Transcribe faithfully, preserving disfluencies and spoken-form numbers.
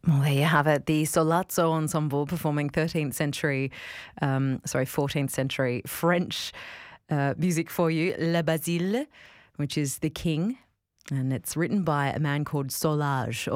Well, there you have it. The Sollazzo Ensemble performing thirteenth century, um, sorry, fourteenth century French uh, music for you, La Basile, which is the king. And it's written by a man called Solage.